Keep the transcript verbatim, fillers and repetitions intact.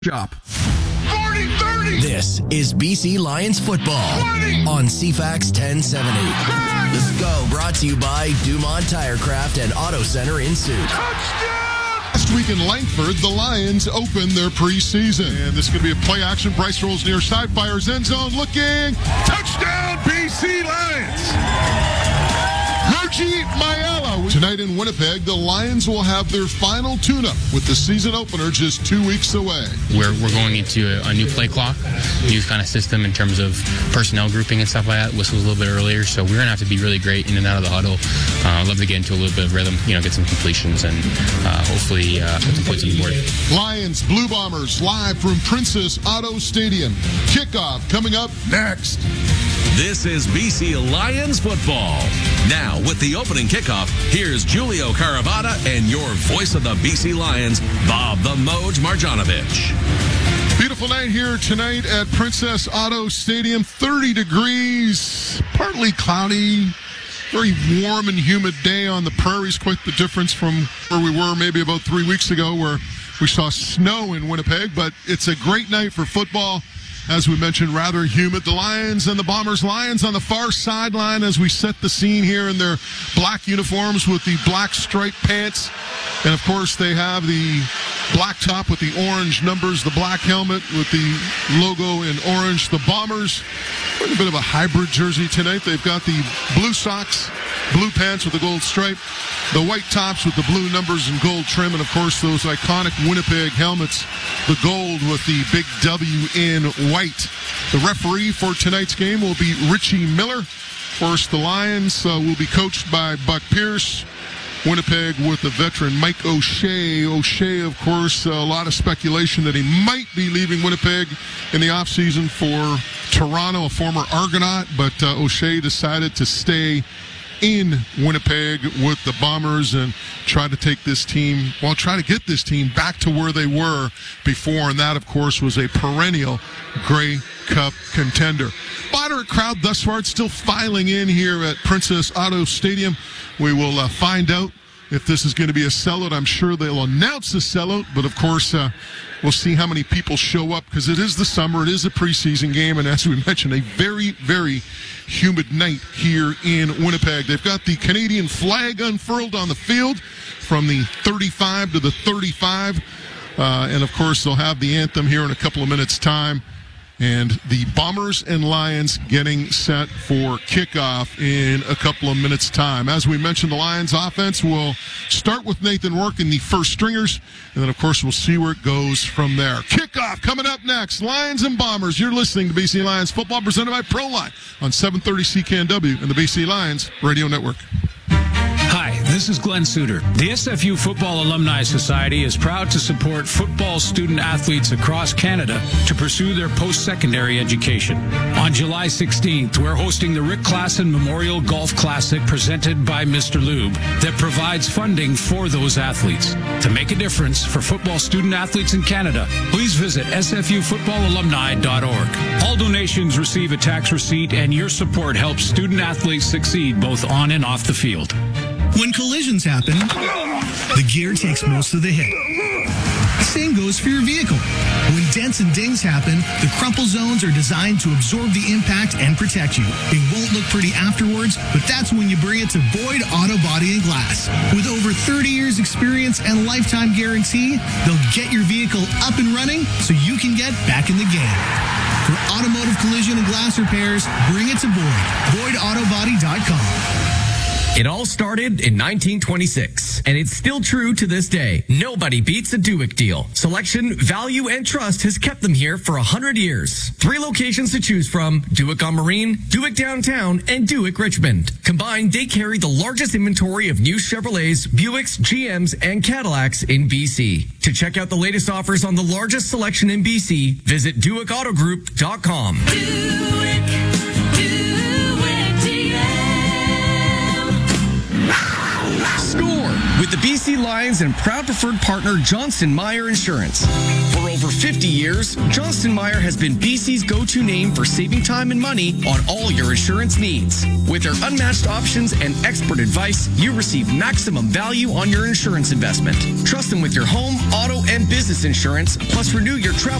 Shop. forty thirty. This is B C Lions football twenty. on C FAX ten seventy. Let's go. Brought to you by Dumont Tirecraft and Auto Center in Suit. Touchdown! Last week in Langford, the Lions opened their preseason. And this is going to be a play action. Bryce rolls near side, fires end zone, looking. Touchdown, B C Lions! Reggie Mayala. Tonight in Winnipeg, the Lions will have their final tune-up with the season opener just two weeks away. We're, we're going into a, a new play clock, new kind of system in terms of personnel grouping and stuff like that. Whistles a little bit earlier, so we're going to have to be really great in and out of the huddle. Uh, I'd love to get into a little bit of rhythm, you know, get some completions, and uh, hopefully uh, put some points on the board. Lions, Blue Bombers, live from Princess Auto Stadium. Kickoff coming up next. This is B C Lions football. Now, with the opening kickoff, here's Julio Caravata and your voice of the B C Lions, Bob the Moj Marjanovic. Beautiful night here tonight at Princess Auto Stadium. thirty degrees, partly cloudy, very warm and humid day on the prairies. Quite the difference from where we were maybe about three weeks ago where we saw snow in Winnipeg. But it's a great night for football. As we mentioned, rather humid. The Lions and the Bombers. Lions on the far sideline as we set the scene here in their black uniforms with the black striped pants. And, of course, they have the black top with the orange numbers, the black helmet with the logo in orange. The Bombers, a bit of a hybrid jersey tonight. They've got the blue socks, blue pants with the gold stripe, the white tops with the blue numbers and gold trim, and, of course, those iconic Winnipeg helmets, the gold with the big W in white. The referee for tonight's game will be Richie Miller. Of course, the Lions uh, will be coached by Buck Pierce. Winnipeg with the veteran Mike O'Shea. O'Shea, of course, a lot of speculation that he might be leaving Winnipeg in the offseason for Toronto, a former Argonaut, but uh, O'Shea decided to stay in Winnipeg with the Bombers and try to take this team, well, try to get this team back to where they were before, and that, of course, was a perennial Grey Cup contender. Moderate crowd thus far. It's still filing in here at Princess Auto Stadium. We will uh, find out if this is going to be a sellout. I'm sure they'll announce the sellout, but of course, uh, we'll see how many people show up because it is the summer. It is a preseason game, and as we mentioned, a very, very humid night here in Winnipeg. They've got the Canadian flag unfurled on the field from the thirty-five to the thirty-five, uh, and of course, they'll have the anthem here in a couple of minutes' time. And the Bombers and Lions getting set for kickoff in a couple of minutes' time. As we mentioned, the Lions offense will start with Nathan Rourke in the first stringers. And then, of course, we'll see where it goes from there. Kickoff coming up next. Lions and Bombers. You're listening to B C Lions football presented by ProLine on seven thirty C K N W and the B C Lions Radio Network. Hi, this is Glenn Suter. The S F U Football Alumni Society is proud to support football student athletes across Canada to pursue their post-secondary education. On July sixteenth, we're hosting the Rick Klassen Memorial Golf Classic presented by Mister Lube that provides funding for those athletes. To make a difference for football student athletes in Canada, please visit s f u football alumni dot org. All donations receive a tax receipt, and your support helps student athletes succeed both on and off the field. When collisions happen, the gear takes most of the hit. The same goes for your vehicle. When dents and dings happen, the crumple zones are designed to absorb the impact and protect you. It won't look pretty afterwards, but that's when you bring it to Boyd Auto Body and Glass. With over thirty years experience and lifetime guarantee, they'll get your vehicle up and running so you can get back in the game. For automotive collision and glass repairs, bring it to Boyd. Boyd auto body dot com. It all started in nineteen twenty-six, and it's still true to this day. Nobody beats a Duick deal. Selection, value, and trust has kept them here for one hundred years. Three locations to choose from: Duick on Marine, Duick Downtown, and Duick Richmond. Combined, they carry the largest inventory of new Chevrolets, Buicks, G Ms, and Cadillacs in B C. To check out the latest offers on the largest selection in B C, visit Duick Auto Group dot com. Duick, Duick, D M. Score with with the B C Lions and proud preferred partner Johnston Meyer Insurance. For over fifty years, Johnston Meyer has been B C's go-to name for saving time and money on all your insurance needs. With their unmatched options and expert advice, you receive maximum value on your insurance investment. Trust them with your home, auto, and business insurance, plus renew your travel